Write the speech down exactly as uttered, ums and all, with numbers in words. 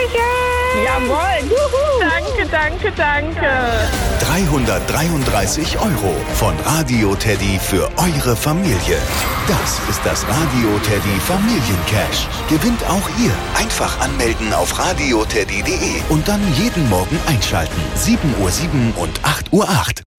Hallöchen! Jawohl! Juhu. Danke, danke, danke! dreihundertdreiunddreißig Euro von Radio Teddy für eure Familie. Das ist das Radio Teddy Familiencash. Gewinnt auch ihr. Einfach anmelden auf radioteddy punkt de und dann jeden Morgen einschalten. sieben Uhr sieben und acht Uhr acht.